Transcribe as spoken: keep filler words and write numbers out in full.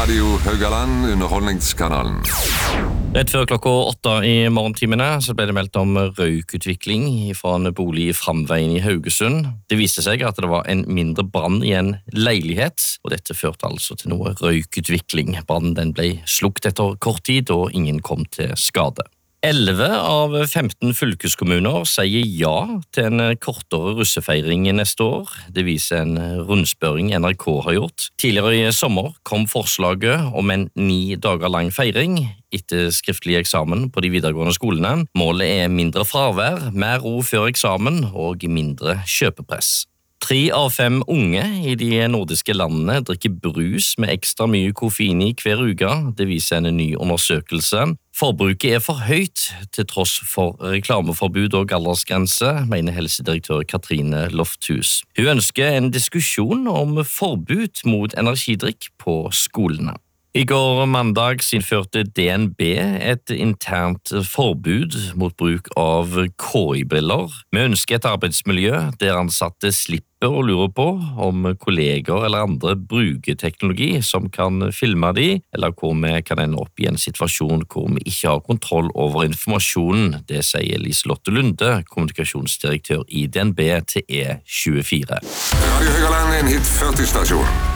Radio Haugaland, underholdningskanalen. Rett før klokka åtte i morgentimene så ble det meldt om røykutvikling fra en bolig i Framveien i Haugesund. Det viste seg at det var en mindre brann i en leilighet, og dette førte altså til noe røykutvikling. Brannen den ble slukt etter kort tid, og ingen kom til skade. elleve av femten fylkeskommuner sier ja til en kortere russefeiring neste år. Det viser en rundspørring N R K har gjort. Tidligere i sommer kom forslaget om en ni dager lang feiring etter skriftlig eksamen på de videregående skolene. Målet er mindre fravær, mer ro før eksamen og mindre kjøpepress. Tre av fem unge i de nordiske landene drikker brus med ekstra mye koffein i hver uke. Det viser en ny undersøkelse. Forbruket er for høyt til tross for reklameforbud og aldersgrense, mener helsedirektør Katrine Lofthus. Hun ønsker en diskusjon om forbud mot energidrikk på skolene. I går mandag innførte D N B et internt forbud mot bruk av K I-briller. Vi ønsker et arbeidsmiljø der ansatte slipper å lure på om kolleger eller andre bruker teknologi som kan filme de, eller hvor vi kan ende opp i en situasjon hvor vi ikke har kontroll over informasjonen. Det sier Liselotte Lunde, kommunikasjonsdirektør i D N B til E tjuefire. Radio Haugaland, en hit førti stasjon.